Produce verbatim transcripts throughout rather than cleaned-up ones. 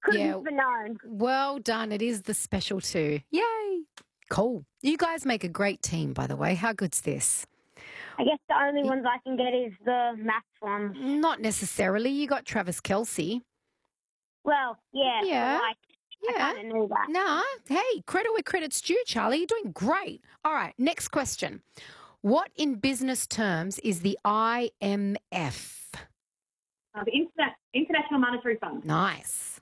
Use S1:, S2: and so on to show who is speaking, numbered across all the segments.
S1: Couldn't
S2: Yeah.
S1: have known.
S2: Well done. It is the special two. Yay. Cool. You guys make a great team, by the way. How good's this?
S1: I guess the only ones I can get is the maths ones.
S2: Not necessarily. You got Travis Kelce.
S1: Well, yeah.
S2: Yeah.
S1: but Like, I
S2: Yeah.
S1: kind of knew that.
S2: Nah. Hey, credit where credit's due, Charlie. You're doing great. All right. Next question. What in business terms is the I M F?
S3: Uh, the Interna- International Monetary Fund.
S2: Nice.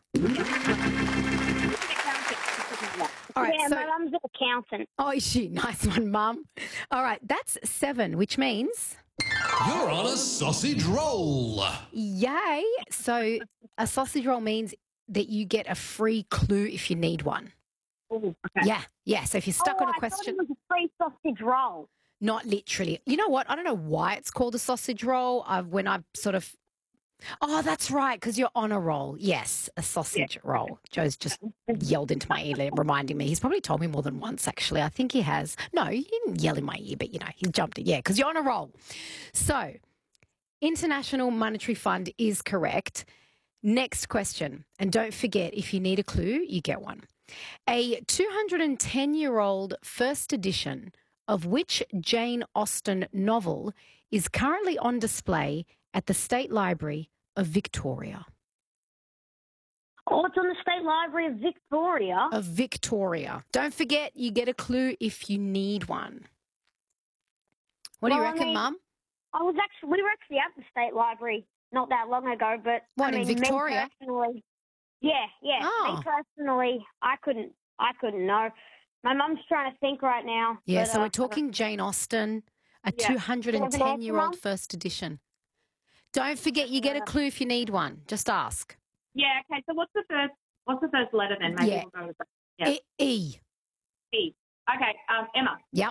S2: All right.
S1: yeah,
S2: so,
S1: my mum's an accountant.
S2: oh, is she? Nice one, Mum. All right. That's seven, which means
S4: You're on a sausage roll.
S2: yay. So a sausage roll means that you get a free clue if you need one.
S3: Oh, okay.
S2: Yeah. Yeah. So if you're stuck
S1: oh,
S2: on a
S1: I
S2: question.
S1: thought it was a free sausage roll.
S2: Not literally. You know what? I don't know why it's called a sausage roll. I've, when I've sort of, oh, that's right, because you're on a roll. Yes, a sausage roll. Joe's just yelled into my ear, reminding me. He's probably told me more than once, actually. I think he has. No, he didn't yell in my ear, but, you know, he jumped it. Yeah, because you're on a roll. So, International Monetary Fund is correct. Next question. And don't forget, if you need a clue, you get one. A two hundred ten-year-old first edition of which Jane Austen novel is currently on display at the State Library of Victoria?
S1: Oh, it's on the State Library of Victoria.
S2: Of Victoria. Don't forget, you get a clue if you need one. What do you
S1: Well, I
S2: reckon,
S1: mean-
S2: Mum?
S1: I was actually, we were actually at the State Library not that long ago, but
S2: What,
S1: I
S2: in
S1: mean,
S2: Victoria?
S1: Me personally, yeah, yeah.
S2: Oh.
S1: Me personally, I couldn't, I couldn't know. My mum's trying to think right now.
S2: Yeah,
S1: but,
S2: so
S1: uh,
S2: we're talking Jane Austen, a
S3: Yeah.
S2: two hundred ten-year-old
S1: Mum?
S2: first edition. Don't forget, you get a clue if you need one. Just ask.
S3: Yeah, okay, so what's the first what's the first letter then? Maybe
S2: Yeah.
S3: we'll go with that. Yeah.
S2: E. E.
S3: E. Okay, um, Emma.
S2: Yep.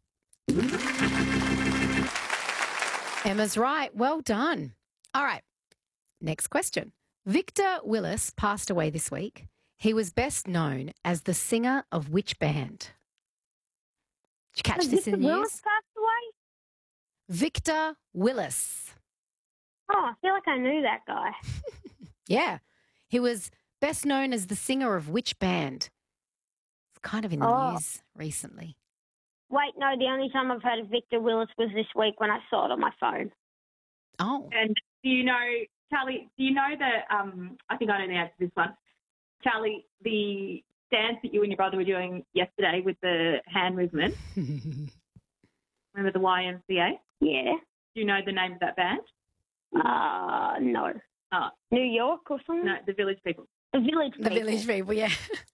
S2: Emma's right. Well done. All right. Next question. Victor Willis passed away this week. He was best known as the singer of which band? Did you catch
S1: Has
S2: this in
S1: Victor
S2: the
S1: Willis
S2: news?
S1: passed away?
S2: Victor Willis.
S1: Oh, I feel like I knew that guy.
S2: Yeah. He was best known as the singer of which band? It's kind of in the
S1: Oh.
S2: news recently.
S1: Wait, no, the only time I've heard of Victor Willis was this week when I saw it on my phone.
S2: Oh.
S3: And do you know, Charlie, do you know the, um, I think I know the answer to this one. Charlie, the dance that you and your brother were doing yesterday with the hand movement, remember the Y M C A?
S1: Yeah.
S3: Do you know the name of that band?
S1: Uh, no.
S3: Oh,
S1: New York or something?
S3: no, the Village People.
S1: The Village
S2: The
S1: People.
S2: village people, yeah.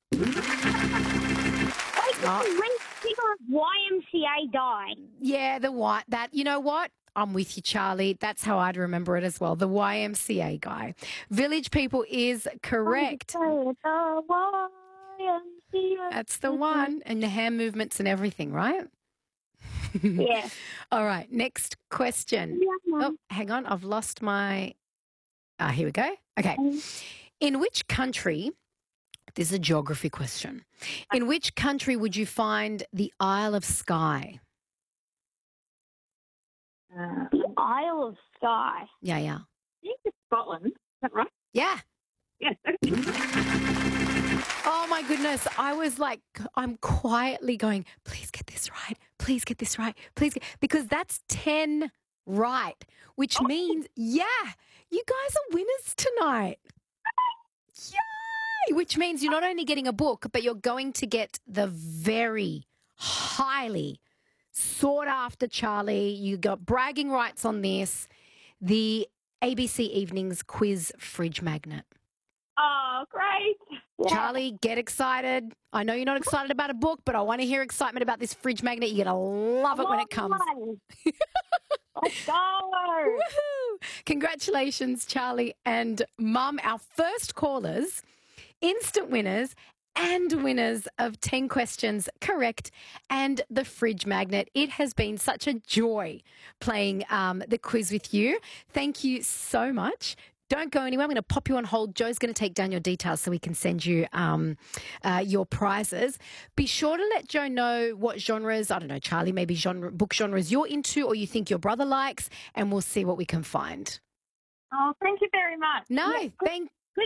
S1: Wait,
S2: Oh.
S1: when singer of Y M C A died?
S2: Yeah, the white that you know what? I'm with you, Charlie. That's how I'd remember it as well. The Y M C A guy. Village People is correct.
S1: The Y M C A.
S2: That's the one. And the hand movements and everything, right?
S1: Yeah.
S2: All right. Next question. Oh, hang on. I've lost my. Ah, here we go. Okay. In which country? This is a geography question. In which country would you find the Isle of Skye?
S3: Uh,
S1: The Isle of Skye.
S2: Yeah, yeah.
S3: I think it's Scotland. Is that right?
S2: Yeah.
S3: Yes.
S2: Oh my goodness. I was like, I'm quietly going, please get this right. Please get this right. Please get, because that's ten right, which means, yeah, you guys are winners tonight. Yay! Which means you're not only getting a book, but you're going to get the very highly sought after, Charlie. You got bragging rights on this, the A B C Evenings quiz fridge magnet.
S3: Oh, great.
S2: Charlie, get excited. I know you're not excited about a book, but I want to hear excitement about this fridge magnet. You're going to love it when it comes.
S1: Let's go.
S2: Woohoo! Congratulations, Charlie and Mum, our first callers, instant winners and winners of ten questions correct and the fridge magnet. It has been such a joy playing um, the quiz with you. Thank you so much. Don't go anywhere. I'm going to pop you on hold. Joe's going to take down your details so we can send you um, uh, your prizes. Be sure to let Joe know what genres, I don't know, Charlie, maybe genre, book genres you're into or you think your brother likes, and we'll see what we can find.
S3: Oh, thank you very much.
S2: No, thank